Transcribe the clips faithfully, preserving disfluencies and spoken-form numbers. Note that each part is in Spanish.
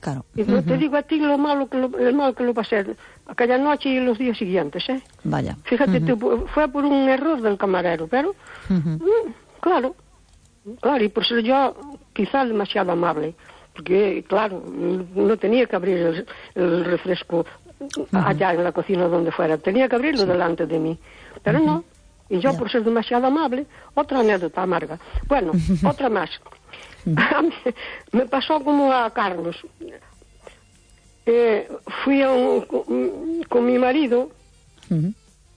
Claro. Y uh-huh. te digo a ti lo malo que lo, lo malo que lo pasé aquella noche y los días siguientes, ¿eh? Vaya. Fíjate, uh-huh. tú, fue por un error del camarero, pero, uh-huh. mm, claro, claro, y por ser yo quizá demasiado amable, porque, claro, no tenía que abrir el, el refresco uh-huh. allá en la cocina donde fuera, tenía que abrirlo sí. delante de mí, pero uh-huh. no, y yo yeah. por ser demasiado amable, otra anécdota amarga. Bueno, uh-huh. otra más. Uh-huh. A mí, me pasó como a Carlos. Eh, fui a un, con, con mi marido uh-huh.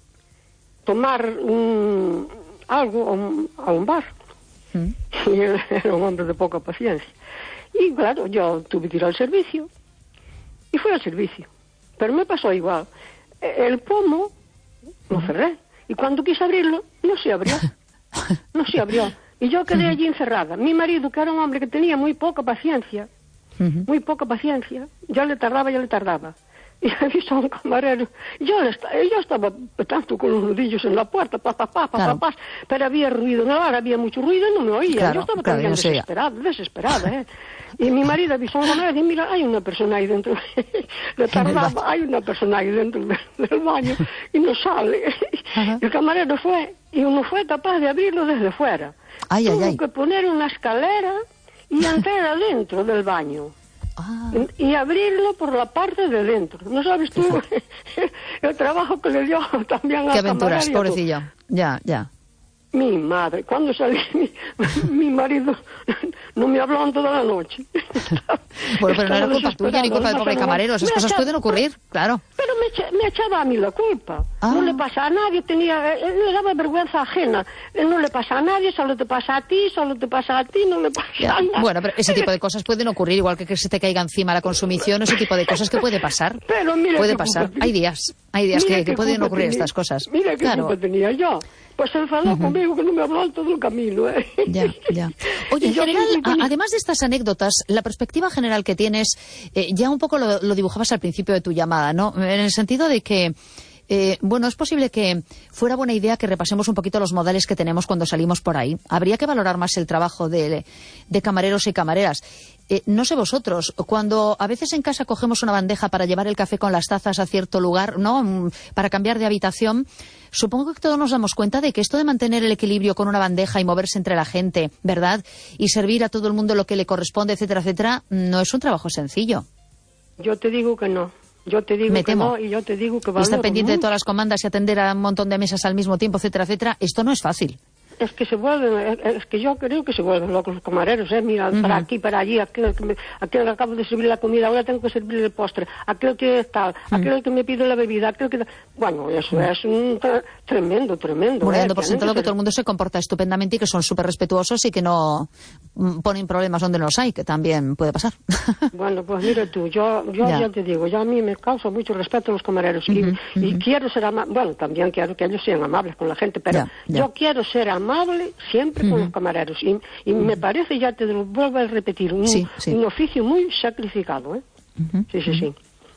tomar un, algo a un, a un bar uh-huh. y él era un hombre de poca paciencia y claro, yo tuve que ir al servicio y fui al servicio, pero me pasó igual, el pomo lo cerré y cuando quise abrirlo no se abrió no se abrió y yo quedé allí encerrada. Mi marido, que era un hombre que tenía muy poca paciencia, Uh-huh. muy poca paciencia, yo le tardaba, yo le tardaba y avisó a un camarero, yo, le esta, yo estaba tanto con los nudillos en la puerta, pa, pa, pa, pa, claro. pa, pa, pero había ruido, en la hora había mucho ruido y no me oía, claro, yo estaba claro, también desesperada, desesperada, ¿eh? Y mi marido avisó a un camarero y mira, hay una persona ahí dentro, le tardaba, hay una persona ahí dentro del, del baño y no sale. Uh-huh. El camarero fue y no fue capaz de abrirlo desde fuera, ay, tuvo ay, ay. que poner una escalera y entrar adentro del baño ah. y, y abrirlo por la parte de dentro. ¿No sabes tú el trabajo que le dio también a qué aventuras, pobrecillo. Ya, ya. Mi madre, cuando salí, mi, mi marido no me habló en toda la noche. Bueno, pero no era culpa tuya ni culpa del pobre camarero, esas cosas pueden ocurrir, claro. Pero me, echa, me echaba a mí la culpa. Ah. No le pasa a nadie, tenía, él le daba vergüenza ajena. No le pasa a nadie, solo te pasa a ti, solo te pasa a ti, no le pasa ya. a nadie. Bueno, pero ese tipo de cosas pueden ocurrir, igual que que se te caiga encima la consumición, ese tipo de cosas que puede pasar. Pero mira, puede pasar, hay días, hay días que, que pueden ocurrir tenía, estas cosas. Mira qué claro. culpa tenía yo. Pues se enfadó uh-huh. conmigo, que no me habló en todo el camino, ¿eh? Ya, ya. Oye, en general, a, además de estas anécdotas, la perspectiva general que tienes, eh, ya un poco lo, lo dibujabas al principio de tu llamada, ¿no? En el sentido de que, eh, bueno, es posible que fuera buena idea que repasemos un poquito los modales que tenemos cuando salimos por ahí. Habría que valorar más el trabajo de, de camareros y camareras. Eh, no sé vosotros, cuando a veces en casa cogemos una bandeja para llevar el café con las tazas a cierto lugar, ¿no? Para cambiar de habitación, supongo que todos nos damos cuenta de que esto de mantener el equilibrio con una bandeja y moverse entre la gente, ¿verdad? Y servir a todo el mundo lo que le corresponde, etcétera, etcétera, no es un trabajo sencillo. Yo te digo que no. Yo te digo Me que temo. no y yo te digo que valoro. Y estar pendiente mucho. de todas las comandas y atender a un montón de mesas al mismo tiempo, etcétera, etcétera, esto no es fácil. Es que se vuelven, es que yo creo que se vuelven locos los camareros, ¿eh? Mira, uh-huh. para aquí, para allí, aquel que, me, aquel que acabo de servir la comida, ahora tengo que servir el postre, aquel que tal, uh-huh. aquel que me pide la bebida, aquel que... Bueno, eso uh-huh. es un tra- tremendo, tremendo. Bueno, ¿eh? dando por sentado que ser... todo el mundo se comporta estupendamente y que son súper respetuosos y que no ponen problemas donde no los hay, que también puede pasar. Bueno, pues mira tú, yo yo ya, ya te digo, yo a mí me causa mucho respeto a los camareros uh-huh. y, uh-huh. y quiero ser amable, bueno, también quiero que ellos sean amables con la gente, pero ya, ya. yo quiero ser amable siempre siempre con uh-huh. los camareros y, y uh-huh. me parece, ya te lo vuelvo a repetir, un, sí, sí. un oficio muy sacrificado, ¿eh? Uh-huh. Sí, sí, sí.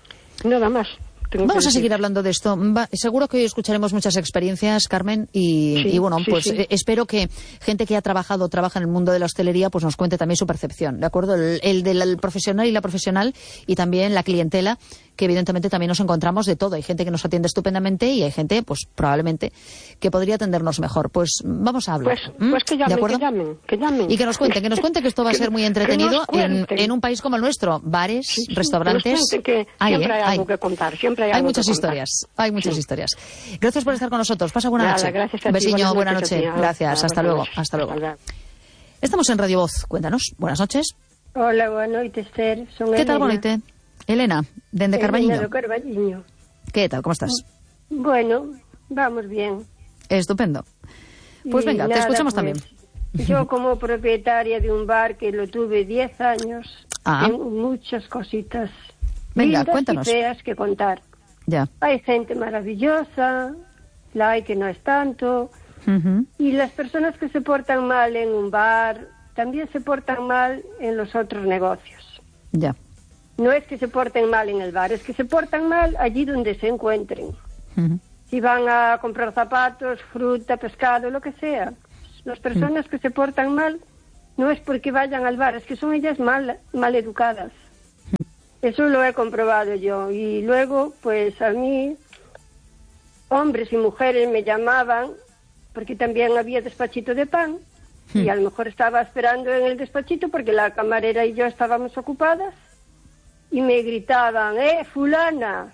Nada más. Vamos a seguir hablando de esto. Va, seguro que hoy escucharemos muchas experiencias, Carmen, y, sí, y bueno, sí, pues sí. Eh, espero que gente que ha trabajado o trabaja en el mundo de la hostelería pues nos cuente también su percepción, ¿de acuerdo? El, el del profesional y la profesional y también la clientela, que evidentemente también nos encontramos de todo. Hay gente que nos atiende estupendamente y hay gente, pues probablemente, que podría atendernos mejor. Pues vamos a hablar. Pues, ¿Mm? pues que llamen, que llamen, que llamen. Y que nos cuenten, que nos cuenten que esto va a ser muy entretenido en, en un país como el nuestro. Bares, sí, sí, restaurantes. Que, que hay, siempre ¿eh? hay algo hay. que contar, siempre hay, hay algo muchas que historias, contar. hay muchas sí. historias. Gracias por estar con nosotros. Pasa buena Nada, noche. gracias a Un ti, besiño, buena noche. noche. Gracias, ah, hasta luego, noches. hasta luego. Hola. Estamos en Radio Voz. Cuéntanos. Buenas noches. Hola, buenas noches, Esther. Son ¿Qué Elena. tal, bonita? Elena, dende Carballiño. Elena de Carballiño. ¿Qué tal? ¿Cómo estás? Bueno, vamos bien. Estupendo. Pues y venga, nada, te escuchamos pues, también. Yo como propietaria de un bar que lo tuve diez años, ah. tengo muchas cositas venga, lindas cuéntanos. y feas que contar. Ya. Hay gente maravillosa, la hay que no es tanto, uh-huh. y las personas que se portan mal en un bar también se portan mal en los otros negocios. Ya. No es que se porten mal en el bar, es que se portan mal allí donde se encuentren. Uh-huh. Si van a comprar zapatos, fruta, pescado, lo que sea. Las personas uh-huh. que se portan mal no es porque vayan al bar, es que son ellas mal, mal educadas. Eso lo he comprobado yo. Y luego, pues a mí, hombres y mujeres me llamaban, porque también había despachito de pan, hmm. y a lo mejor estaba esperando en el despachito porque la camarera y yo estábamos ocupadas, y me gritaban, ¡eh, fulana!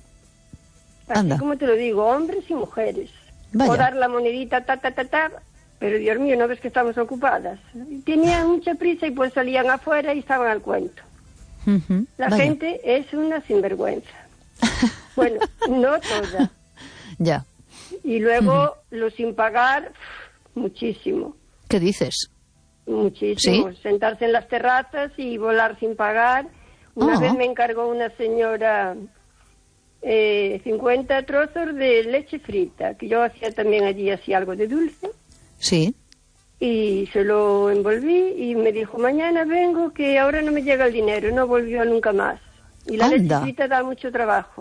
Así Anda. Como te lo digo, hombres y mujeres. Vaya. O dar la monedita, ta, ta, ta, ta, pero Dios mío, ¿no ves que estamos ocupadas? Tenían mucha prisa y pues salían afuera y estaban al cuento. Uh-huh. La Vaya. Gente es una sinvergüenza. Bueno, no toda. Ya. Y luego, uh-huh. lo sin pagar, muchísimo. ¿Qué dices? Muchísimo. ¿Sí? Sentarse en las terrazas y volar sin pagar. Una oh. vez me encargó una señora eh, cincuenta trozos de leche frita, que yo hacía también allí, hacía algo de dulce. Sí. Y se lo envolví y me dijo, mañana vengo, que ahora no me llega el dinero. No volvió nunca más. Y la Anda. leche frita da mucho trabajo.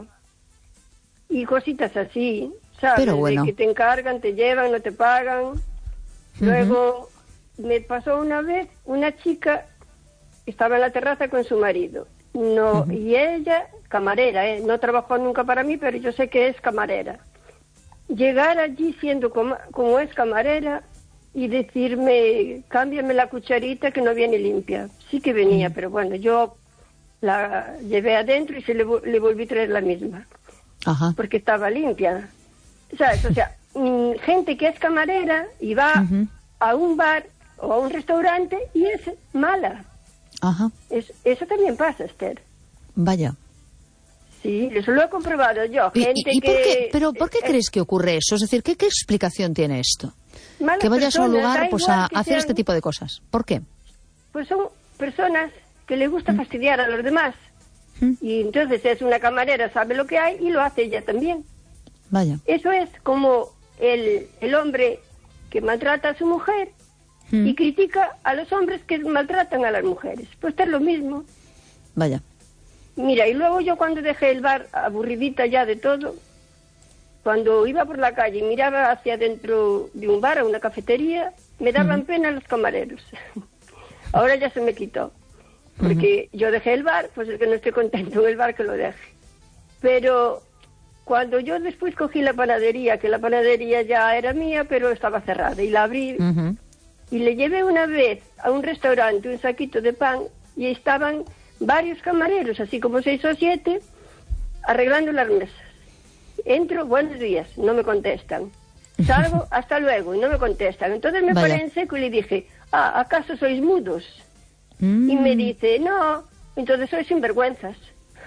Y cositas así, ¿sabes? Pero bueno. De que te encargan, te llevan, no te pagan. Uh-huh. Luego me pasó una vez, una chica estaba en la terraza con su marido. No, uh-huh. Y ella, camarera, ¿eh? No trabajó nunca para mí, pero yo sé que es camarera. Llegar allí siendo como, como es camarera y decirme, cámbiame la cucharita que no viene limpia. Sí que venía, uh-huh. pero bueno, yo la llevé adentro y se le, le volví a traer la misma. Ajá. Porque estaba limpia. ¿Sabes? O sea, gente que es camarera y va uh-huh. a un bar o a un restaurante y es mala. Ajá. Es, eso también pasa, Esther. Vaya. Sí, eso lo he comprobado yo. ¿Y, gente y, y que... por qué, ¿Pero por qué eh, crees que ocurre eso? Es decir, ¿qué, qué explicación tiene esto? Que vayas personas, a un lugar pues, a hacer sean, este tipo de cosas. ¿Por qué? Pues son personas que les gusta ¿Mm? fastidiar a los demás. ¿Mm? Y entonces es una camarera, sabe lo que hay y lo hace ella también. Vaya. Eso es como el, el hombre que maltrata a su mujer ¿Mm? y critica a los hombres que maltratan a las mujeres. Pues es lo mismo. Vaya. Mira, y luego yo cuando dejé el bar, aburridita ya de todo, cuando iba por la calle y miraba hacia dentro de un bar o una cafetería, me daban uh-huh. pena los camareros. Ahora ya se me quitó. Porque uh-huh. yo dejé el bar, pues el que no esté contento en el bar que lo deje. Pero cuando yo después cogí la panadería, que la panadería ya era mía, pero estaba cerrada, y la abrí, uh-huh. y le llevé una vez a un restaurante un saquito de pan, y estaban varios camareros, así como seis o siete, arreglando las mesas. Entro, buenos días, no me contestan. Salgo, hasta luego, y no me contestan. Entonces me Vaya. paré en seco y le dije, ah, ¿acaso sois mudos? Mm. Y me dice, no, entonces sois sinvergüenzas.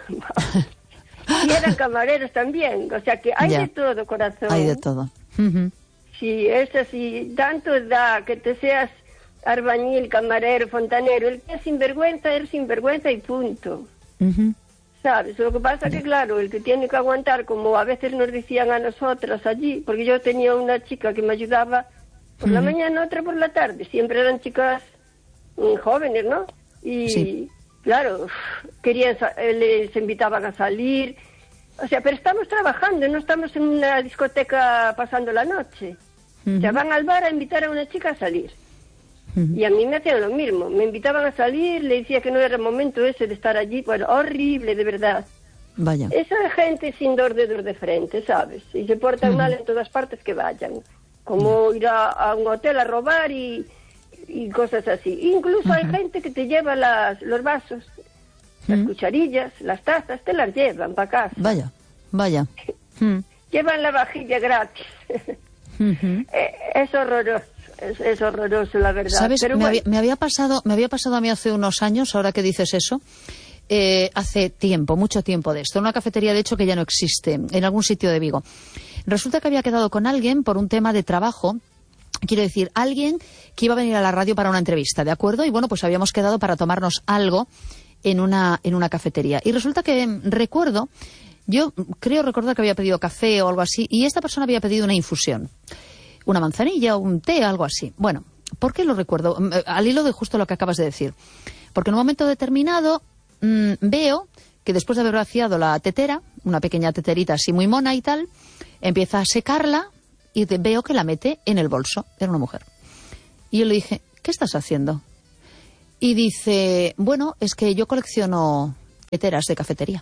Y eran camareros también, o sea que hay ya. de todo, corazón. Hay de todo. Uh-huh. Sí, es así, tanto da que te seas albañil, camarero, fontanero, el que es sinvergüenza es sinvergüenza y punto. Uh-huh. ¿Sabes? Lo que pasa es que, claro, el que tiene que aguantar, como a veces nos decían a nosotras allí, porque yo tenía una chica que me ayudaba por uh-huh. la mañana, otra por la tarde, siempre eran chicas mm, jóvenes, ¿no? Y, sí. claro, querían, les invitaban a salir, o sea, pero estamos trabajando, no estamos en una discoteca pasando la noche. Uh-huh. O sea, van al bar a invitar a una chica a salir. Uh-huh. Y a mí me hacían lo mismo, me invitaban a salir, le decía que no era el momento ese de estar allí, bueno, horrible, de verdad. Vaya. Esa gente sin dos dedos de frente, ¿sabes? Y se portan uh-huh. mal en todas partes que vayan, como uh-huh. ir a, a un hotel a robar y, y cosas así. Incluso uh-huh. hay gente que te lleva las, los vasos, uh-huh. las cucharillas, las tazas, te las llevan para casa. Vaya, vaya. Uh-huh. Llevan la vajilla gratis. Uh-huh. Es horroroso. Es, es horroroso, la verdad. ¿Sabes? Pero me, bueno. había, me, había pasado, me había pasado a mí hace unos años, ahora que dices eso, eh, hace tiempo, mucho tiempo de esto, en una cafetería, de hecho, que ya no existe, en algún sitio de Vigo. Resulta que había quedado con alguien por un tema de trabajo, quiero decir, alguien que iba a venir a la radio para una entrevista, ¿de acuerdo? Y bueno, pues habíamos quedado para tomarnos algo en una, en una cafetería. Y resulta que recuerdo, yo creo recordar que había pedido café o algo así, y esta persona había pedido una infusión. Una manzanilla, un té, algo así. Bueno, ¿por qué lo recuerdo? Al hilo de justo lo que acabas de decir. Porque en un momento determinado mmm, veo que después de haber vaciado la tetera, una pequeña teterita así muy mona y tal, empieza a secarla y de, veo que la mete en el bolso. Era una mujer. Y yo le dije, ¿qué estás haciendo? Y dice, bueno, es que yo colecciono Heteras de cafetería.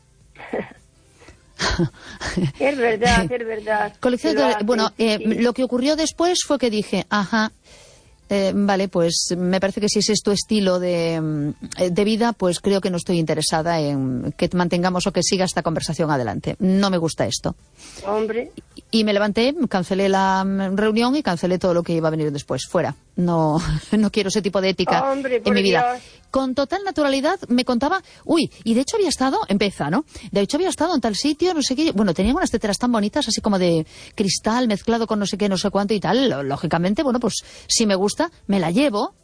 Es verdad, es verdad. Colección de, bueno, eh, sí. Lo que ocurrió después fue que dije, ajá, eh, vale, pues me parece que si ese es tu estilo de, de vida, pues creo que no estoy interesada en que mantengamos o que siga esta conversación adelante. No me gusta esto. Hombre. Y, y me levanté, cancelé la reunión y cancelé todo lo que iba a venir después. Fuera. No, no quiero ese tipo de ética Hombre, en mi vida. Dios. Con total naturalidad me contaba, uy, y de hecho había estado, empieza, ¿no? De hecho había estado en tal sitio, no sé qué, bueno, tenían unas teteras tan bonitas, así como de cristal mezclado con no sé qué, no sé cuánto y tal. Lógicamente, bueno, pues si me gusta, me la llevo.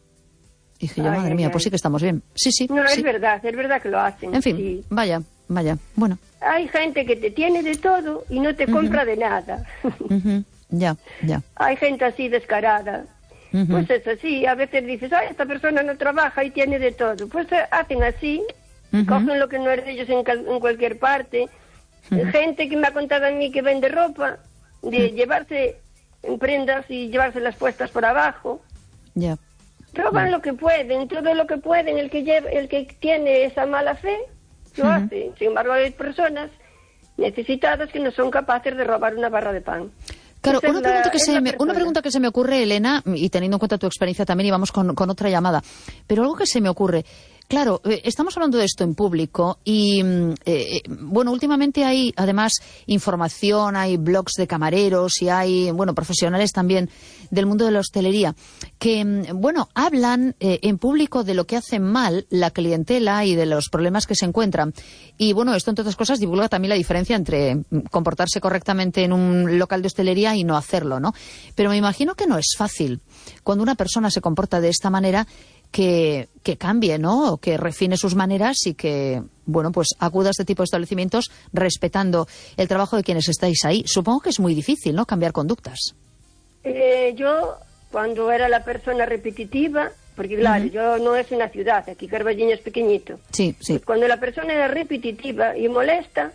Y dije yo, Ay, madre ay, mía, ay. pues sí que estamos bien. Sí, sí. No, sí. es verdad, es verdad que lo hacen. En fin, sí. vaya, vaya, bueno. Hay gente que te tiene de todo y no te compra uh-huh. de nada. Uh-huh. Ya, ya. Hay gente así descarada. Uh-huh. Pues es así, a veces dices, ay, esta persona no trabaja y tiene de todo. Pues eh, hacen así, uh-huh. cogen lo que no es de ellos en, cal- en cualquier parte. Uh-huh. Gente que me ha contado a mí que vende ropa, de uh-huh. llevarse en prendas y llevárselas puestas por abajo. Ya. Roban yeah. lo que pueden, todo lo que pueden. El que lleva, el que tiene esa mala fe, lo uh-huh. hace. Sin embargo, hay personas necesitadas que no son capaces de robar una barra de pan. Claro, una, la, pregunta que se me, persona. una pregunta que se me ocurre, Elena, y teniendo en cuenta tu experiencia también, y vamos con, con otra llamada, pero algo que se me ocurre, claro, eh, estamos hablando de esto en público y, eh, bueno, últimamente hay además información, hay blogs de camareros y hay, bueno, profesionales también del mundo de la hostelería que, bueno, hablan eh, en público de lo que hacen mal la clientela y de los problemas que se encuentran. Y, bueno, esto, entre otras cosas, divulga también la diferencia entre comportarse correctamente en un local de hostelería y no hacerlo, ¿no? Pero me imagino que no es fácil cuando una persona se comporta de esta manera que, que cambie, ¿no? O que refine sus maneras y que, bueno, pues acuda a este tipo de establecimientos respetando el trabajo de quienes estáis ahí. Supongo que es muy difícil, ¿no?, cambiar conductas. Eh, yo, cuando era la persona repetitiva, porque claro, uh-huh. yo no es una ciudad, aquí Carballiño es pequeñito. Sí, sí. Pues cuando la persona era repetitiva y molesta,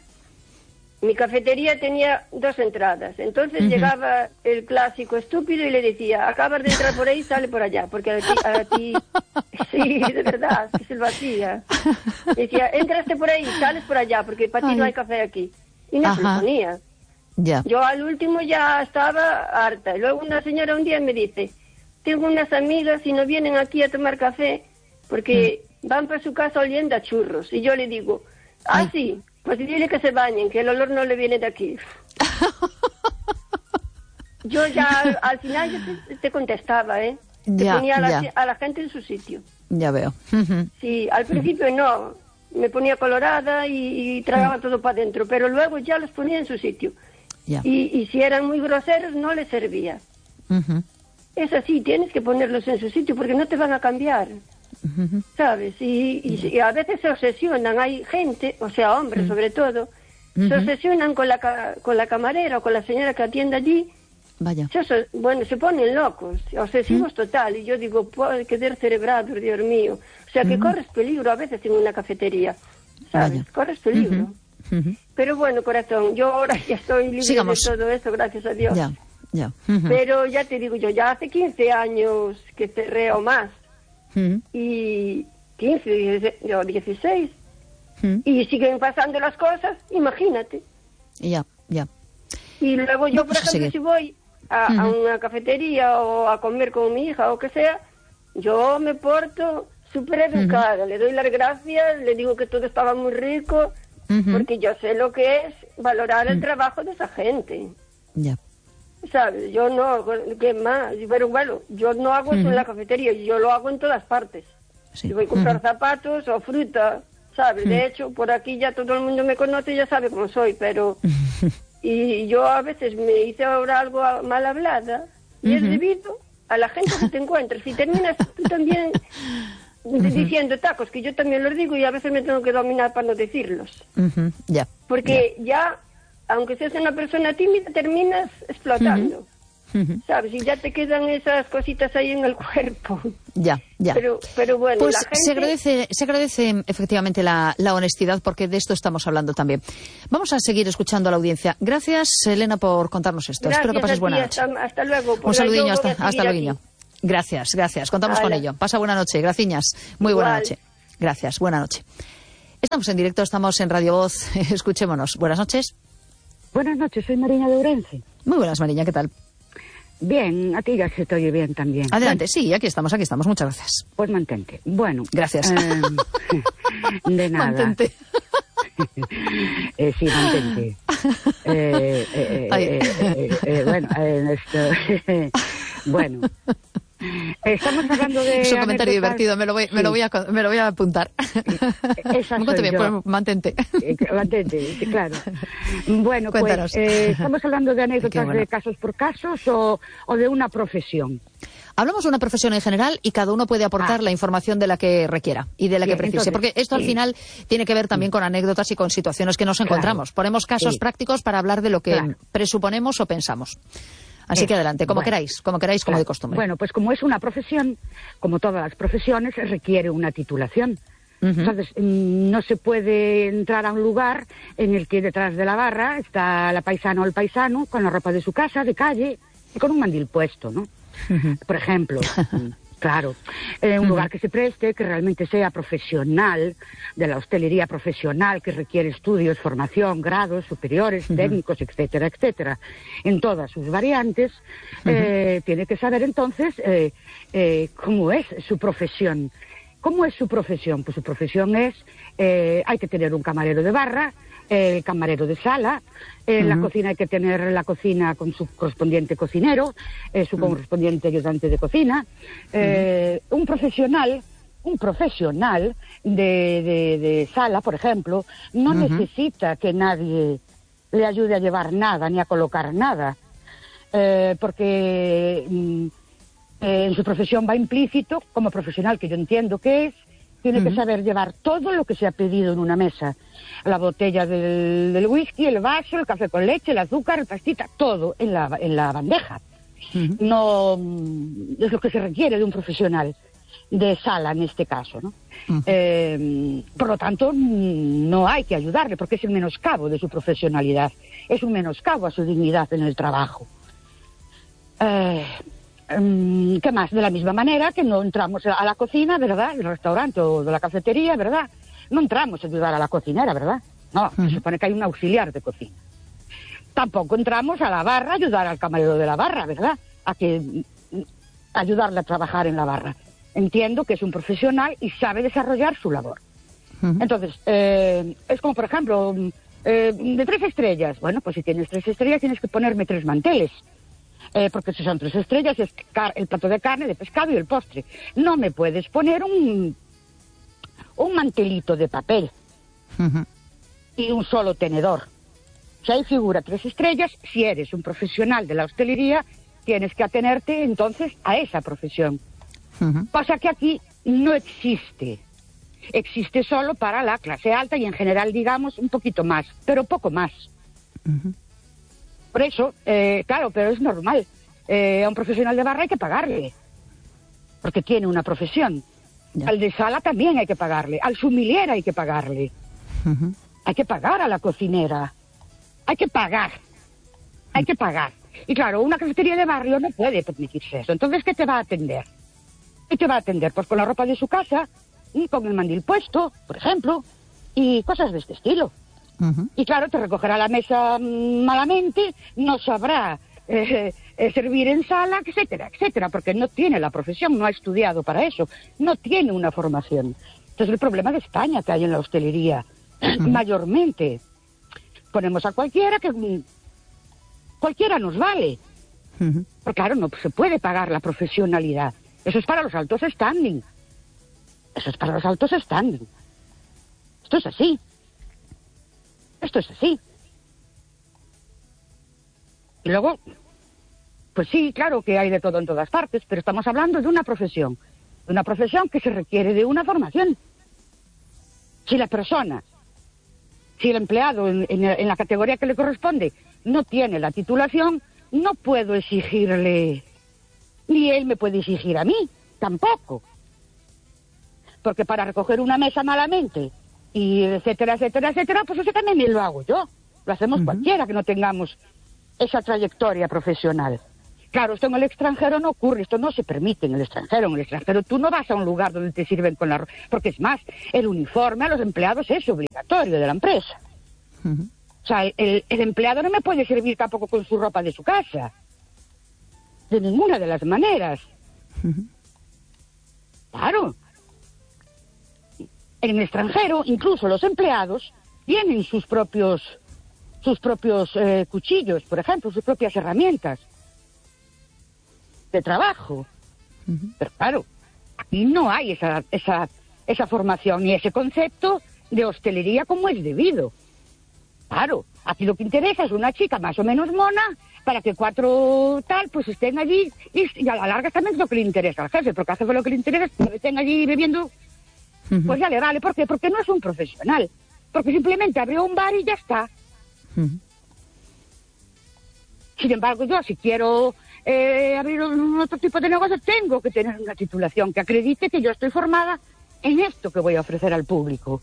mi cafetería tenía dos entradas. Entonces uh-huh. llegaba el clásico estúpido y le decía, acabas de entrar por ahí, sale por allá, porque a ti, a ti... sí, de verdad, que se lo hacía. Decía, entraste por ahí, sales por allá, porque para ti no hay café aquí. Y no se lo ponía. Ya. Yo al último ya estaba harta. Y luego una señora un día me dice, tengo unas amigas y no vienen aquí a tomar café porque mm. van para su casa oliendo a churros. Y yo le digo, ah, Ay. sí, pues dile que se bañen, que el olor no le viene de aquí. Yo ya al, al final yo te, te contestaba, ¿eh? Te ya, ponía a la, ya. a la gente en su sitio. Ya veo. Sí, al principio no, me ponía colorada y, y tragaba mm. todo para adentro, pero luego ya los ponía en su sitio. Ya. Y, y si eran muy groseros, no les servía. Uh-huh. Es así, tienes que ponerlos en su sitio porque no te van a cambiar. Uh-huh. ¿Sabes? Y, y, y a veces se obsesionan. Hay gente, o sea, hombres uh-huh. sobre todo, uh-huh. se obsesionan con la, con la camarera o con la señora que atiende allí. Vaya. Se, bueno, se ponen locos, obsesivos uh-huh. total. Y yo digo, puede quedar cerebrado, Dios mío. O sea, que uh-huh. corres peligro a veces en una cafetería. ¿Sabes? Vaya. Corres peligro. Uh-huh. Uh-huh. Pero bueno, corazón, yo ahora ya estoy libre Sigamos. de todo eso, gracias a Dios. Ya, ya. Uh-huh. Pero ya te digo yo, ya hace quince años que cerré o más. Uh-huh. Y quince, o dieciséis. Uh-huh. Y siguen pasando las cosas, imagínate. Ya, ya. Y luego yo, no, por ejemplo, seguir. si voy a, uh-huh. a una cafetería o a comer con mi hija o que sea, yo me porto súper educada. Uh-huh. Le doy las gracias, le digo que todo estaba muy rico. Uh-huh. Porque yo sé lo que es valorar el uh-huh. trabajo de esa gente. Ya. ¿Sabes? Yo no, ¿qué más? Pero bueno, yo no hago uh-huh. eso en la cafetería, yo lo hago en todas partes. Sí. Yo voy a comprar uh-huh. zapatos o fruta, ¿sabes? Uh-huh. De hecho, por aquí ya todo el mundo me conoce y ya sabe cómo soy, pero... Uh-huh. Y yo a veces me hice ahora algo mal hablada y uh-huh. es debido a la gente que te encuentras. Si terminas tú también... Uh-huh. diciendo tacos, que yo también los digo y a veces me tengo que dominar para no decirlos. Uh-huh. Yeah. Porque yeah. ya, aunque seas una persona tímida, terminas explotando. Uh-huh. Uh-huh. ¿Sabes? Y ya te quedan esas cositas ahí en el cuerpo. Ya, ya. Pero, pero bueno, pues la gente... se agradece, se agradece efectivamente la, la honestidad, porque de esto estamos hablando también. Vamos a seguir escuchando a la audiencia. Gracias, Elena, por contarnos esto. Gracias. Espero que pases buena ti, noche. Hasta, hasta luego. Un saludinho, hasta, hasta luego. Gracias, gracias. Contamos Hola. con ello. Pasa buena noche. Graciñas. Muy Igual. buena noche. Gracias. Buena noche. Estamos en directo, estamos en Radio Voz. Escuchémonos. Buenas noches. Buenas noches, soy Mariña de Ourense. Muy buenas, Mariña, ¿qué tal? Bien, a ti ya se te oye bien también. Adelante, bueno, sí, aquí estamos, aquí estamos. Muchas gracias. Pues mantente. Bueno. Gracias. Eh, de nada. Mantente. eh, sí, mantente. Eh, eh, eh, eh, eh, bueno, eh, esto, bueno. Estamos hablando de... Es un comentario anécdotas... divertido, me lo voy, me lo voy, a, me lo voy a apuntar. Esa soy bien, yo. Pues, mantente. Mantente, claro. Bueno, Cuéntanos. pues eh, estamos hablando de anécdotas bueno. de casos por casos o, o de una profesión. Hablamos de una profesión en general y cada uno puede aportar ah. la información de la que requiera y de la Bien, que precise. entonces, porque esto al sí. final tiene que ver también con anécdotas y con situaciones que nos encontramos. Claro. Ponemos casos Sí. prácticos para hablar de lo que Claro. presuponemos o pensamos. Así Eh, que adelante, como bueno. queráis, como queráis, como Claro. de costumbre. Bueno, pues como es una profesión, como todas las profesiones, requiere una titulación. Uh-huh. Entonces, no se puede entrar a un lugar en el que detrás de la barra está la paisana o el paisano con la ropa de su casa, de calle, y con un mandil puesto, ¿no? Uh-huh. Por ejemplo, claro, eh, un uh-huh. lugar que se preste, que realmente sea profesional, de la hostelería profesional, que requiere estudios, formación, grados superiores, uh-huh. técnicos, etcétera, etcétera, en todas sus variantes, uh-huh. eh, tiene que saber entonces eh, eh, cómo es su profesión. ¿Cómo es su profesión? Pues su profesión es, eh, hay que tener un camarero de barra, el eh, camarero de sala, en uh-huh. la cocina hay que tener la cocina con su correspondiente cocinero, eh, su uh-huh. correspondiente ayudante de cocina. Eh, uh-huh. Un profesional, un profesional de, de, de sala, por ejemplo, no uh-huh. necesita que nadie le ayude a llevar nada ni a colocar nada, eh, porque... Mm, Eh, en su profesión va implícito, como profesional que yo entiendo que es, tiene uh-huh. que saber llevar todo lo que se ha pedido en una mesa. La botella del, del whisky, el vaso, el café con leche, el azúcar, el pastita, todo en la, en la bandeja. Uh-huh. No es lo que se requiere de un profesional de sala en este caso, ¿no? Uh-huh. Eh, por lo tanto, no hay que ayudarle porque es un menoscabo de su profesionalidad, es un menoscabo a su dignidad en el trabajo. Eh... ¿Qué más? De la misma manera que no entramos a la cocina, ¿verdad? Del restaurante o de la cafetería, ¿verdad? No entramos a ayudar a la cocinera, ¿verdad? No, uh-huh. se supone que hay un auxiliar de cocina. Tampoco entramos a la barra a ayudar al camarero de la barra, ¿verdad? A que a ayudarle a trabajar en la barra. Entiendo que es un profesional y sabe desarrollar su labor. Uh-huh. Entonces, eh, es como, por ejemplo, eh, de tres estrellas. Bueno, pues si tienes tres estrellas tienes que ponerme tres manteles. Eh, porque si son tres estrellas es car- el plato de carne, de pescado y el postre. No me puedes poner un, un mantelito de papel uh-huh. y un solo tenedor. Si ahí figura tres estrellas, si eres un profesional de la hostelería, tienes que atenerte entonces a esa profesión. Uh-huh. Cosa que aquí no existe. Existe solo para la clase alta y en general, digamos, un poquito más, pero poco más. Uh-huh. Por eso, eh, claro, pero es normal. Eh, a un profesional de barra hay que pagarle, porque tiene una profesión. Ya. Al de sala también hay que pagarle, al sumilier hay que pagarle. Uh-huh. Hay que pagar a la cocinera. Hay que pagar. Hay que pagar. Y claro, una cafetería de barrio no puede permitirse eso. Entonces, ¿qué te va a atender? ¿Qué te va a atender? Pues con la ropa de su casa, y con el mandil puesto, por ejemplo, y cosas de este estilo. Uh-huh. Y claro, te recogerá la mesa mmm, malamente, no sabrá eh, eh, servir en sala, etcétera, etcétera, porque no tiene la profesión, no ha estudiado para eso, no tiene una formación. Entonces el problema de España que hay en la hostelería, uh-huh. mayormente. Ponemos a cualquiera que mmm, cualquiera nos vale. Uh-huh. Pero claro, no se puede pagar la profesionalidad. Eso es para los altos standing. Eso es para los altos standing. Esto es así. Esto es así. Y luego, pues sí, claro que hay de todo en todas partes, pero estamos hablando de una profesión. De una profesión que se requiere de una formación. Si la persona, si el empleado en, en, en la categoría que le corresponde no tiene la titulación, no puedo exigirle, ni él me puede exigir a mí, tampoco. Porque para recoger una mesa malamente, y etcétera, etcétera, etcétera, pues eso también lo hago yo. Lo hacemos uh-huh. cualquiera que no tengamos esa trayectoria profesional. Claro, esto en el extranjero no ocurre, esto no se permite en el extranjero. En el extranjero tú no vas a un lugar donde te sirven con la... Porque es más, el uniforme a los empleados es obligatorio de la empresa. Uh-huh. O sea, el, el empleado no me puede servir tampoco con su ropa de su casa. De ninguna de las maneras. Uh-huh. Claro. En el extranjero, incluso los empleados tienen sus propios, sus propios eh, cuchillos, por ejemplo, sus propias herramientas de trabajo. Uh-huh. Pero claro, aquí no hay esa, esa, esa formación ni ese concepto de hostelería como es debido. Claro, aquí lo que interesa es una chica más o menos mona para que cuatro tal pues estén allí y, y a la larga también es lo que le interesa al jefe, porque al jefe lo que le interesa es que estén allí bebiendo, uh-huh. Pues ya le vale. ¿Por qué? Porque no es un profesional, porque simplemente abrió un bar y ya está. Uh-huh. Sin embargo, yo si quiero eh, abrir un otro tipo de negocio, tengo que tener una titulación que acredite que yo estoy formada en esto que voy a ofrecer al público.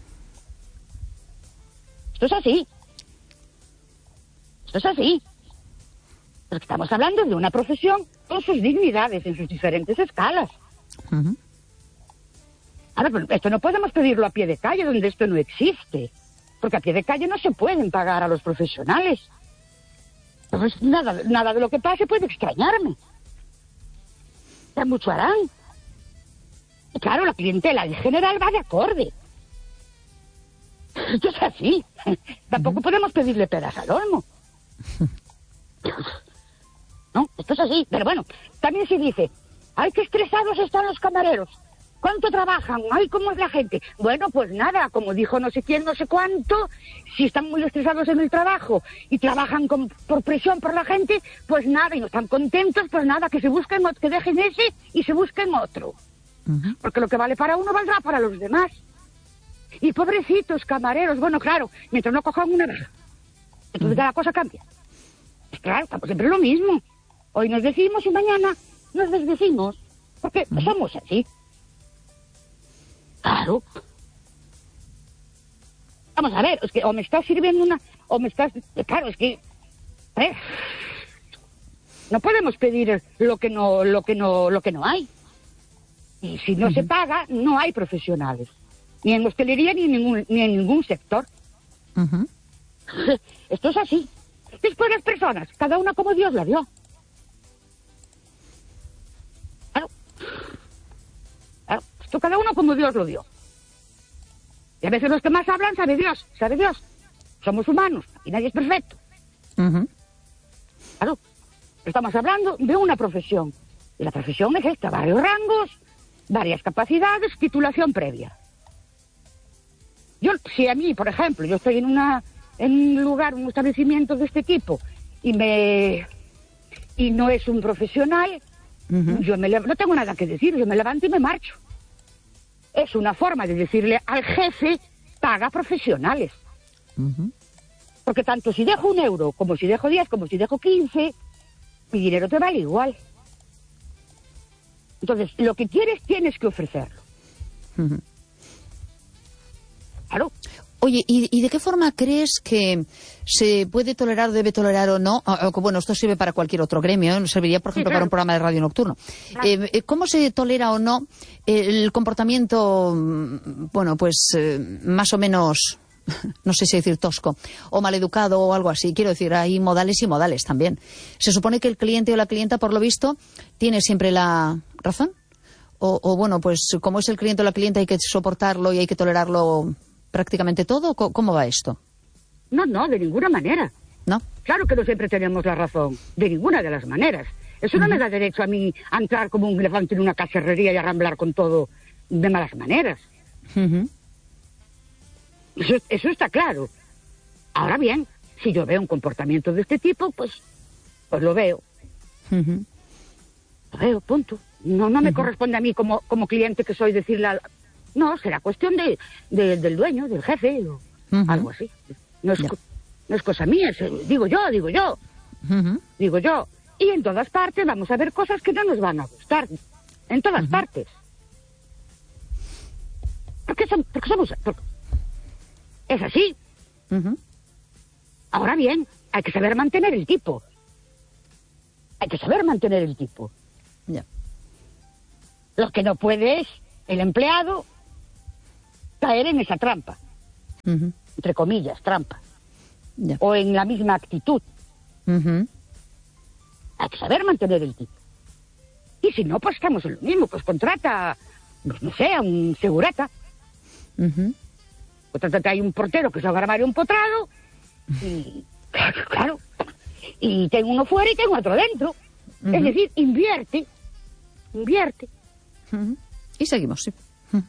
Esto es así. Esto es así. Porque estamos hablando de una profesión con sus dignidades en sus diferentes escalas. Uh-huh. Ahora, pero esto no podemos pedirlo a pie de calle, donde esto no existe. Porque a pie de calle no se pueden pagar a los profesionales. Entonces, nada, nada de lo que pase puede extrañarme. Ya mucho harán. Y claro, la clientela en general va de acorde. Esto es así. Tampoco uh-huh. podemos pedirle peras al olmo. No, esto es así. Pero bueno, también se dice, ay, qué estresados están los camareros. ¿Cuánto trabajan? Ay, ¿cómo es la gente? Bueno, pues nada, como dijo no sé quién, no sé cuánto, si están muy estresados en el trabajo y trabajan con, por presión por la gente, pues nada, y no están contentos, pues nada, que se busquen, que dejen ese y se busquen otro. Uh-huh. Porque lo que vale para uno valdrá para los demás. Y pobrecitos camareros, bueno, claro, mientras no cojan una baja, entonces cada cosa cambia. Pues claro, estamos siempre lo mismo. Hoy nos decimos y mañana nos desdecimos, porque uh-huh. somos así. Claro. Vamos a ver, es que o me estás sirviendo una, o me estás... Claro, es que... ¿eh? No podemos pedir lo que no, lo que no, lo que no hay. Y si no uh-huh. se paga, no hay profesionales. Ni en hostelería ni en ningún, ni en ningún sector. Uh-huh. Esto es así. Después las personas, cada una como Dios la dio. Claro. Claro. Esto cada uno como Dios lo dio. Y a veces los que más hablan, sabe Dios, sabe Dios. Somos humanos y nadie es perfecto. Uh-huh. Claro. Estamos hablando de una profesión. Y la profesión es esta, varios rangos, varias capacidades, titulación previa. Yo, si a mí, por ejemplo, yo estoy en una en un lugar, un establecimiento de este tipo, y me y no es un profesional, uh-huh. yo me, no tengo nada que decir, yo me levanto y me marcho. Es una forma de decirle al jefe, paga profesionales. Uh-huh. Porque tanto si dejo un euro, como si dejo diez, como si dejo quince, mi dinero te vale igual. Entonces, lo que quieres, tienes que ofrecerlo. Uh-huh. Claro. Oye, ¿y, ¿y de qué forma crees que se puede tolerar, debe tolerar o no? O, bueno, esto sirve para cualquier otro gremio, ¿eh? Serviría, por ejemplo, sí, claro. para un programa de radio nocturno. Claro. Eh, ¿Cómo se tolera o no el comportamiento, bueno, pues eh, más o menos, no sé si decir tosco, o maleducado o algo así? Quiero decir, hay modales y modales también. Se supone que el cliente o la clienta, por lo visto, tiene siempre la razón. O, o bueno, pues como es el cliente o la clienta, hay que soportarlo y hay que tolerarlo prácticamente todo. ¿Cómo va esto? No, no, de ninguna manera. ¿No? Claro que no siempre tenemos la razón, de ninguna de las maneras. Eso uh-huh. no me da derecho a mí a entrar como un elefante en una cacharrería y a ramblar con todo de malas maneras. Uh-huh. Eso, eso está claro. Ahora bien, si yo veo un comportamiento de este tipo, pues, pues lo veo. Uh-huh. Lo veo, punto. No, no me uh-huh. corresponde a mí como, como cliente que soy decirle al... No, será cuestión de, de, del dueño, del jefe, o uh-huh. algo así. No es, yeah. no es cosa mía, es, digo yo, digo yo, uh-huh. digo yo. Y en todas partes vamos a ver cosas que no nos van a gustar. En todas uh-huh. partes. Porque, son, porque somos... Porque es así. Uh-huh. Ahora bien, hay que saber mantener el tipo. Hay que saber mantener el tipo. Ya. Lo que no puede es el empleado caer en esa trampa. Uh-huh. Entre comillas, trampa. Ya. O en la misma actitud. Uh-huh. Hay que saber mantener el tipo. Y si no, pues estamos en lo mismo. Pues contrata, pues no sé, a un segurata. Uh-huh. Contrata que hay un portero que se va a armar un potrado. Y, claro, y tengo uno fuera y tengo otro dentro. Uh-huh. Es decir, invierte. Invierte. Uh-huh. Y seguimos, sí.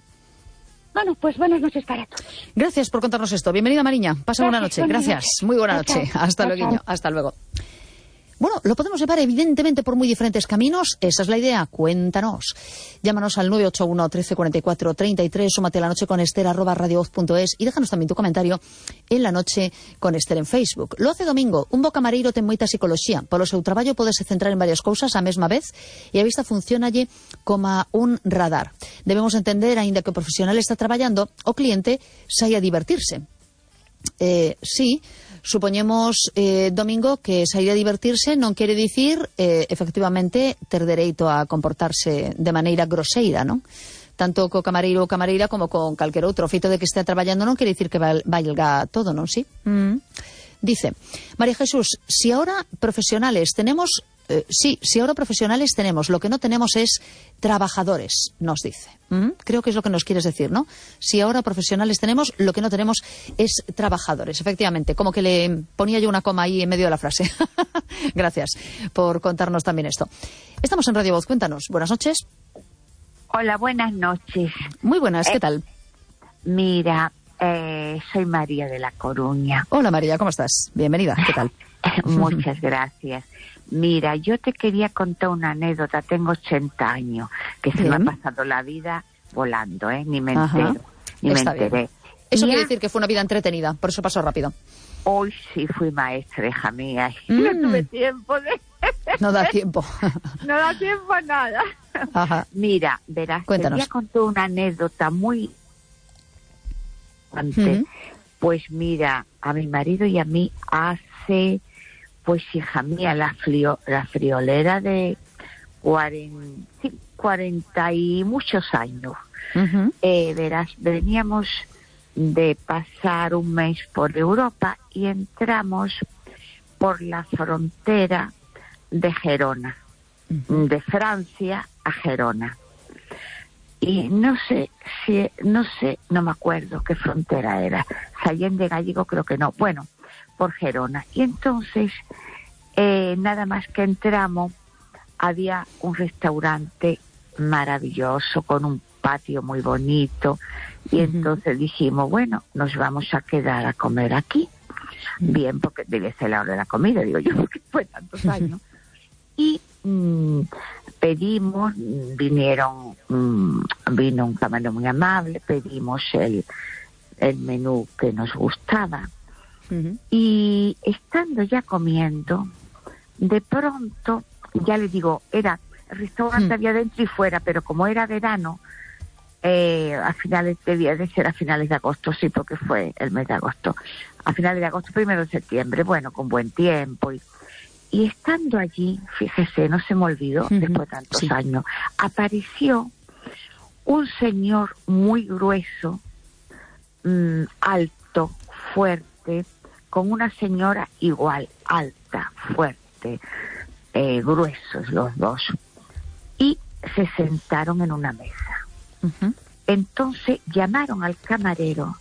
Bueno, pues buenas noches para todos. Gracias por contarnos esto. Bienvenida, Mariña. Pasa buena noche. Gracias. Muy buena noche. Hasta luego. Hasta luego. Bueno, lo podemos llevar evidentemente por muy diferentes caminos. Esa es la idea. Cuéntanos. Llámanos al nueve ocho uno, trece cuarenta y cuatro, treinta y tres. Súmate la noche con Esther arroba radiovoz punto es y déjanos también tu comentario en la noche con Esther en Facebook. Lo hace Domingo. Un bo camareiro ten moita psicología. Polo seu traballo podese centrar en varias cousas á mesma vez e a vista funcionalle como un radar. Debemos entender, aínda que o profesional está traballando, o cliente sai a divertirse. Eh, sí, supoñemos, eh, Domingo, que sair a divertirse non quere dicir, eh, efectivamente, ter dereito a comportarse de maneira groseira, non? Tanto co camareiro ou camareira como con calquer outro. O feito de que estea traballando non quere dicir que valga todo, non? Sí? Mm. Dice, María Jesús, si ahora profesionales tenemos... Eh, sí, si ahora profesionales tenemos, lo que no tenemos es trabajadores, nos dice. ¿Mm? Creo que es lo que nos quieres decir, ¿no? Si ahora profesionales tenemos, lo que no tenemos es trabajadores. Efectivamente, como que le ponía yo una coma ahí en medio de la frase. Gracias por contarnos también esto. Estamos en Radio Voz, cuéntanos. Buenas noches. Hola, buenas noches. Muy buenas, ¿qué eh, tal? Mira, eh, soy María de La Coruña. Hola María, ¿cómo estás? Bienvenida, ¿qué tal? Muchas gracias. Mira, yo te quería contar una anécdota. Tengo ochenta años, que Bien. se me ha pasado la vida volando, ¿eh? Ni me Ajá. entero, ni Está me enteré. bien. Eso Y quiere ya, decir que fue una vida entretenida, por eso pasó rápido. hoy sí fui maestra, hija mía. Mm. No tuve tiempo de... No da tiempo. no da tiempo a nada. Ajá. Mira, verás, Cuéntanos. te voy a contar una anécdota muy... Antes, Ujú. pues mira, a mi marido y a mí hace... Pues hija mía, la, frio, la friolera de cuarenta, cuarenta y muchos años. Uh-huh. Eh, verás, veníamos de pasar un mes por Europa y entramos por la frontera de Gerona, Uh-huh. de Francia a Gerona. Y no sé si, no sé, no me acuerdo qué frontera era. Allende Gallego creo que no. Bueno, por Gerona. Y entonces, eh, nada más que entramos, había un restaurante maravilloso con un patio muy bonito. Y Uh-huh. entonces dijimos, bueno, nos vamos a quedar a comer aquí. Uh-huh. Bien, porque debe ser la hora de la comida, digo yo, porque fue tantos años. Y mmm, pedimos, vinieron, mmm, vino un camarero muy amable, pedimos el, el menú que nos gustaba. Uh-huh. Y estando ya comiendo, de pronto, ya le digo, era, el restaurante Mm. había dentro y fuera, pero como era verano, eh, a finales, debía de ser a finales de agosto, sí, porque fue el mes de agosto, a finales de agosto, primero de septiembre, bueno, con buen tiempo. Y, y estando allí, fíjese, no se me olvidó, Uh-huh. después de tantos Sí. años, apareció un señor muy grueso, mmm, alto, fuerte, con una señora igual, alta, fuerte, eh, gruesos los dos, y se sentaron en una mesa. Uh-huh. Entonces llamaron al camarero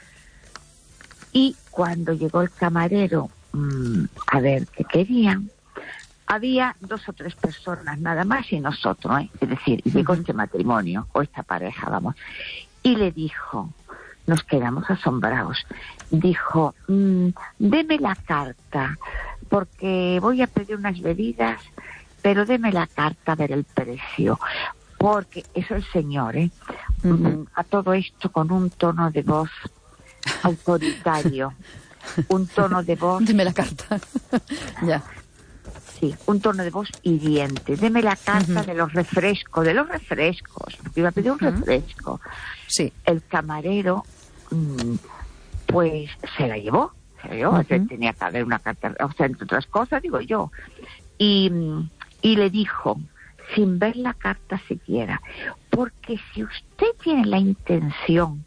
y cuando llegó el camarero mmm, a ver qué querían, había dos o tres personas nada más y nosotros, ¿eh? Es decir, llegó Uh-huh. este matrimonio o esta pareja, vamos, y le dijo, nos quedamos asombrados, dijo, mmm, deme la carta porque voy a pedir unas bebidas, pero deme la carta a ver el precio, porque eso el señor, ¿eh? Uh-huh. Mm, a todo esto con un tono de voz autoritario, un tono de voz, Deme la carta. Ya. sí, un tono de voz hiriente, deme la carta Uh-huh. de los refrescos, de los refrescos, porque iba a pedir un Uh-huh. refresco. Sí. El camarero, mmm, pues se la llevó, se la llevó, Uh-huh. o sea, tenía que haber una carta, o sea, entre otras cosas, digo yo. Y, y le dijo, sin ver la carta siquiera, porque si usted tiene la intención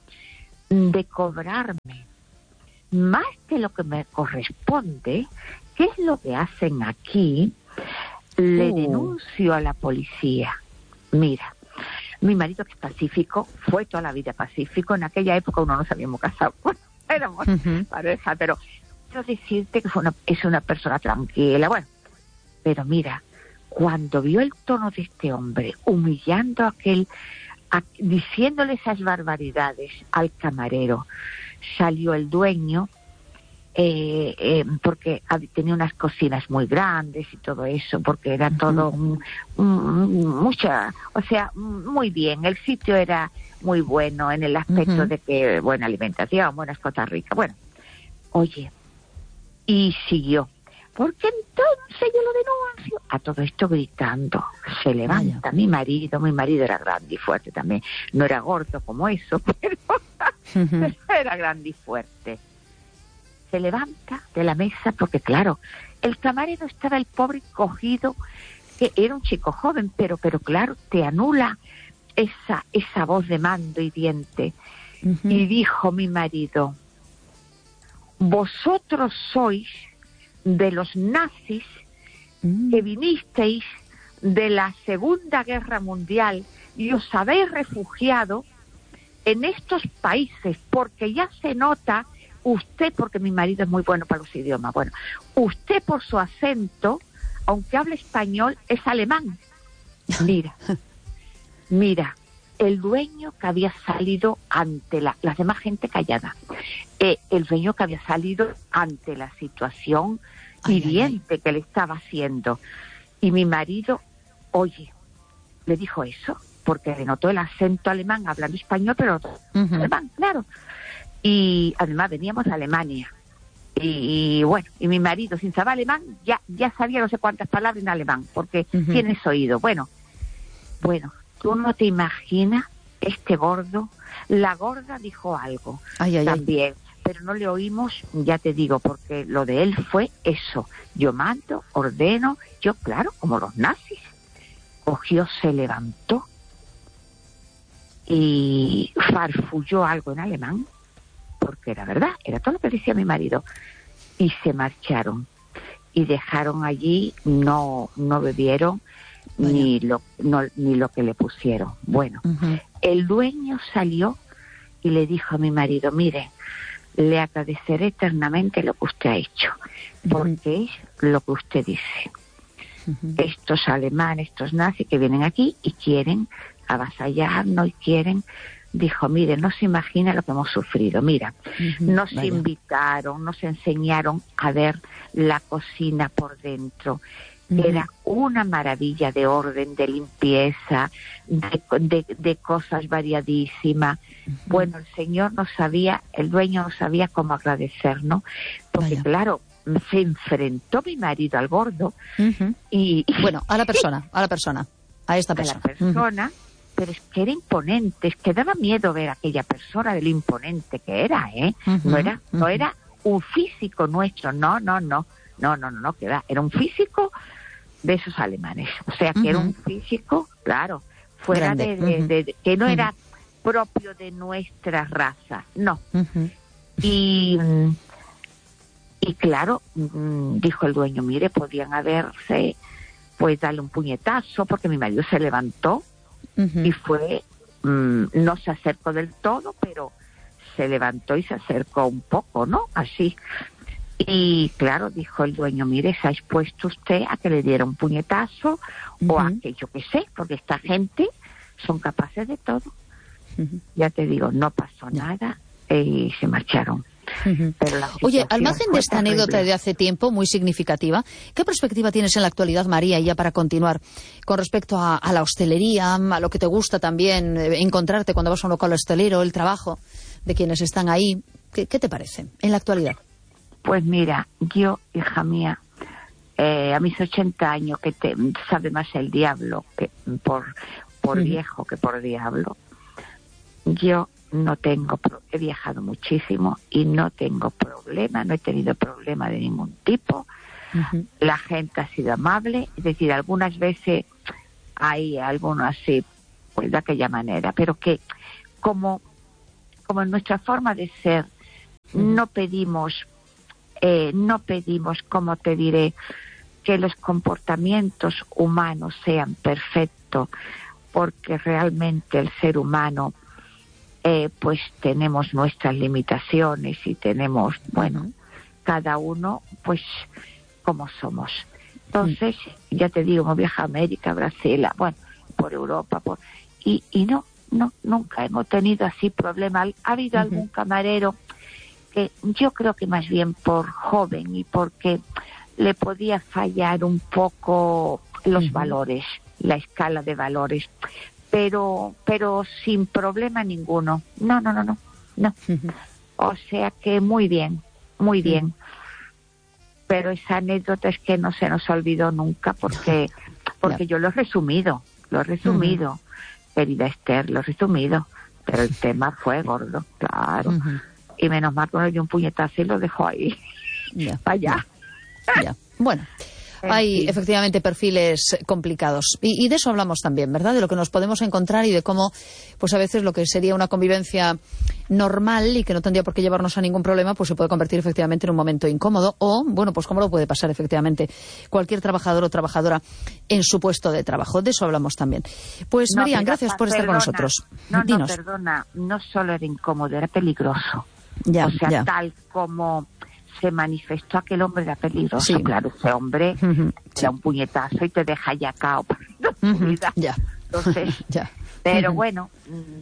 de cobrarme más de lo que me corresponde, ¿qué es lo que hacen aquí? Le uh. denuncio a la policía. Mira, mi marido, que es pacífico, fue toda la vida pacífico. En aquella época uno no se habíamos casado, bueno, éramos uh-huh. pareja, pero quiero decirte que fue una, es una persona tranquila. Bueno, pero mira, cuando vio el tono de este hombre, humillando a aquel, a, diciéndole esas barbaridades al camarero, salió el dueño, eh, eh, porque tenía unas cocinas muy grandes y todo eso, porque era todo un, un, mucha, o sea, muy bien, el sitio era muy bueno en el aspecto uh-huh. de que buena alimentación, buenas cosas ricas, bueno, oye, y siguió, porque entonces yo lo denuncio, a todo esto gritando, se levanta Vaya. mi marido, mi marido era grande y fuerte también, no era gordo como eso, pero uh-huh. era grande y fuerte. Se levanta de la mesa porque, claro, el camarero estaba el pobre cogido, que era un chico joven, pero, pero claro, te anula esa, esa voz de mando y diente. Uh-huh. Y dijo mi marido, vosotros sois de los nazis uh-huh. que vinisteis de la Segunda Guerra Mundial y os habéis refugiado en estos países, porque ya se nota usted, porque mi marido es muy bueno para los idiomas, bueno, usted por su acento, aunque hable español, es alemán. Mira, mira, el dueño que había salido ante la, la demás gente callada, eh, el dueño que había salido ante la situación ay, hiriente ay, ay. que le estaba haciendo. Y mi marido, oye, le dijo eso, porque le notó el acento alemán, hablando español, pero uh-huh. alemán, claro. Y además veníamos de Alemania y, y bueno, y mi marido sin saber alemán ya ya sabía no sé cuántas palabras en alemán porque uh-huh. tienes oído. Bueno, bueno, tú no te imaginas este gordo, la gorda dijo algo ay, ay, también, ay. pero no le oímos, ya te digo, porque lo de él fue eso, yo mando, ordeno, yo claro, como los nazis, cogió, se levantó y farfulló algo en alemán, porque era verdad, era todo lo que decía mi marido, y se marcharon y dejaron allí, no no bebieron Vaya. ni lo no, ni lo que le pusieron. Bueno, uh-huh. el dueño salió y le dijo a mi marido, mire, le agradeceré eternamente lo que usted ha hecho, porque uh-huh. es lo que usted dice. Uh-huh. Estos alemanes, estos nazis que vienen aquí y quieren avasallarnos y quieren... Dijo, mire, no se imagina lo que hemos sufrido. Mira, uh-huh, nos vaya. invitaron, nos enseñaron a ver la cocina por dentro. Uh-huh. Era una maravilla de orden, de limpieza, de, de, de cosas variadísimas. Uh-huh. Bueno, el señor no sabía, el dueño no sabía cómo agradecernos, porque vaya. claro, se enfrentó mi marido al gordo. Uh-huh. y Bueno, a la persona, a la persona, a esta persona. A la persona. Uh-huh. Pero es que era imponente, es que daba miedo ver a aquella persona de lo imponente que era, ¿eh? Uh-huh, no era, uh-huh. no era un físico nuestro, no, no, no, no, no, no, no, que era, era un físico de esos alemanes, o sea, que uh-huh. era un físico, claro, fuera de, de, uh-huh. de, de, que no uh-huh. era propio de nuestra raza, no. Uh-huh. Y, y claro, dijo el dueño, mire, podían haberse, pues darle un puñetazo, porque mi marido se levantó, Uh-huh. y fue, mmm, no se acercó del todo, pero se levantó y se acercó un poco, ¿no? Así. Y claro, dijo el dueño, mire, se ha expuesto usted a que le diera un puñetazo uh-huh. o a que yo qué sé, porque esta gente son capaces de todo. Uh-huh. Ya te digo, no pasó yeah. nada y se marcharon. Uh-huh. Oye, al margen de esta terrible. anécdota de hace tiempo, muy significativa, ¿qué perspectiva tienes en la actualidad, María, y ya para continuar, con respecto a, a la hostelería, a lo que te gusta también eh, encontrarte cuando vas a un local hostelero, el trabajo de quienes están ahí? ¿Qué, qué te parece en la actualidad? Pues mira, yo, hija mía, eh, a mis ochenta años, que te, sabe más el diablo que por, por uh-huh. viejo que por diablo, yo no tengo, he viajado muchísimo y no tengo problema, no he tenido problema de ningún tipo Uh-huh. La gente ha sido amable, es decir, algunas veces hay algunos así, pues de aquella manera, pero que como, como en nuestra forma de ser, uh-huh. no pedimos, eh, no pedimos, como te diré, que los comportamientos humanos sean perfectos, porque realmente el ser humano, eh, pues tenemos nuestras limitaciones y tenemos, bueno, uh-huh. cada uno, pues, como somos. Entonces, uh-huh. ya te digo, hemos viajado a América, Brasil, bueno, por Europa, por y, y no, no, nunca hemos tenido así problemas. Ha habido uh-huh. algún camarero que yo creo que más bien por joven y porque le podía fallar un poco los uh-huh. valores, la escala de valores, pero pero sin problema ninguno. No, no, no, no, no. Uh-huh. O sea que muy bien, muy bien. Uh-huh. Pero esa anécdota es que no se nos olvidó nunca porque porque yo lo he resumido, lo he resumido, uh-huh. querida Esther, lo he resumido, pero el tema fue gordo, claro. Uh-huh. Y menos mal que me dio un puñetazo y lo dejó ahí. Yeah. Para allá. Ya. Bueno, hay efectivamente perfiles complicados y, y de eso hablamos también, ¿verdad? De lo que nos podemos encontrar y de cómo, pues a veces lo que sería una convivencia normal y que no tendría por qué llevarnos a ningún problema, pues se puede convertir efectivamente en un momento incómodo o, bueno, pues cómo lo puede pasar efectivamente cualquier trabajador o trabajadora en su puesto de trabajo. De eso hablamos también. Pues no, Marían, gracias por perdona, estar con nosotros. No, Dinos. no, perdona, no solo era incómodo, era peligroso. Ya, o sea, ya. tal como se manifestó aquel hombre, era peligroso. Sí. Claro, ese hombre uh-huh. te da un puñetazo y te deja ya cao. Uh-huh. Ya. Entonces, ya. pero uh-huh. bueno,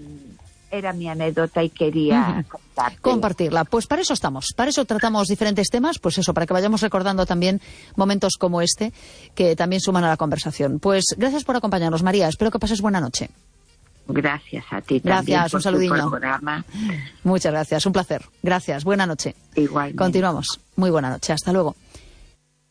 era mi anécdota y quería uh-huh. compartirla. Pues para eso estamos, para eso tratamos diferentes temas, pues eso, para que vayamos recordando también momentos como este, que también suman a la conversación. Pues gracias por acompañarnos, María, espero que pases buena noche. Gracias a ti gracias, también por un saludillo. tu programa. Muchas gracias, un placer. Gracias, buena noche. Igualmente. Continuamos. Muy buena noche, hasta luego.